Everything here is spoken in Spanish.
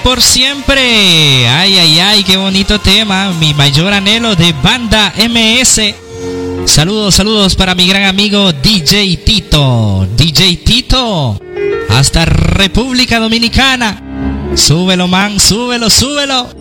por siempre. Ay, ay, ay, qué bonito tema. Mi mayor anhelo de Banda MS. Saludos, saludos para mi gran amigo DJ Tito. DJ Tito, hasta República Dominicana. Súbelo, man, súbelo, súbelo.